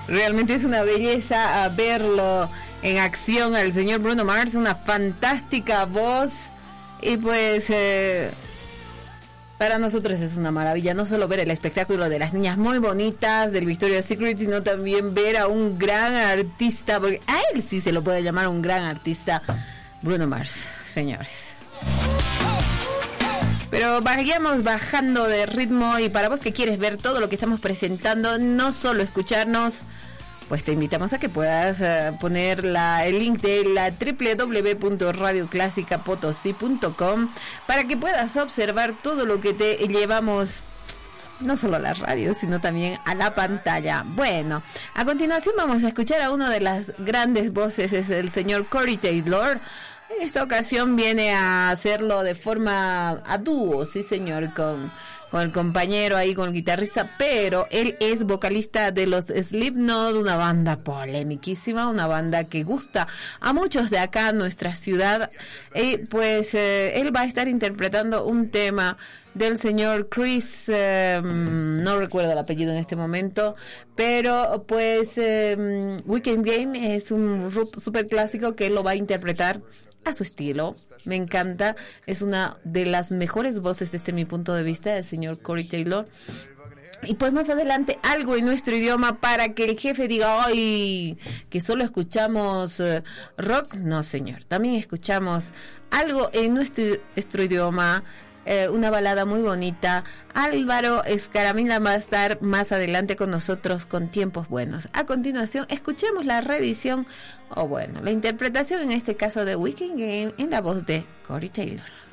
Realmente es una belleza verlo en acción al señor Bruno Mars, una fantástica voz. Y pues para nosotros es una maravilla no solo ver el espectáculo de las niñas muy bonitas del Victoria's Secret, sino también ver a un gran artista, porque a él sí se lo puede llamar un gran artista, Bruno Mars, señores. Pero vayamos bajando de ritmo, y para vos que quieres ver todo lo que estamos presentando, no solo escucharnos, pues te invitamos a que puedas poner el link de la www.radioclasicapotosí.com para que puedas observar todo lo que te llevamos, no solo a la radio, sino también a la pantalla. Bueno, a continuación vamos a escuchar a una de las grandes voces, es el señor Corey Taylor. En esta ocasión viene a hacerlo de forma a dúo, sí señor, con el compañero ahí, con el guitarrista, pero él es vocalista de los Slipknot, una banda polemiquísima, una banda que gusta a muchos de acá en nuestra ciudad. Y pues él va a estar interpretando un tema del señor Chris, no recuerdo el apellido en este momento, pero pues Weekend Game es un super clásico que él lo va a interpretar a su estilo. Me encanta, es una de las mejores voces desde mi punto de vista, el señor Corey Taylor. Y pues más adelante algo en nuestro idioma para que el jefe diga, ¡ay! Que solo escuchamos rock. No, señor, también escuchamos algo en nuestro idioma. Una balada muy bonita. Álvaro Escaramilla va a estar más adelante con nosotros con Tiempos Buenos. A continuación, escuchemos la reedición, la interpretación en este caso de Weekend Game en la voz de Corey Taylor.